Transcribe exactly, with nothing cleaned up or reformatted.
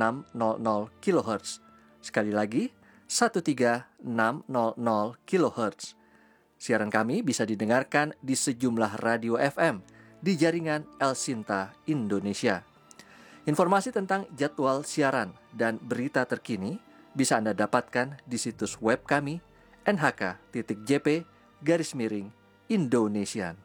enam nol nol kilohertz. Sekali lagi, satu tiga enam nol nol kilohertz. Siaran kami bisa didengarkan di sejumlah radio F M di jaringan Elsinta Indonesia. Informasi tentang jadwal siaran dan berita terkini bisa Anda dapatkan di situs web kami n h k titik j p garis miring Indonesian.